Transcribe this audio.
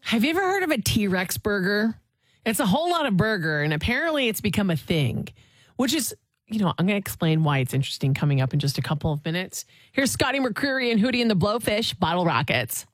Have you ever heard of a T-Rex burger? It's a whole lot of burger, and apparently it's become a thing, which is, I'm going to explain why it's interesting coming up in just a couple of minutes. Here's Scotty McCreery and Hootie and the Blowfish, Bottle Rockets.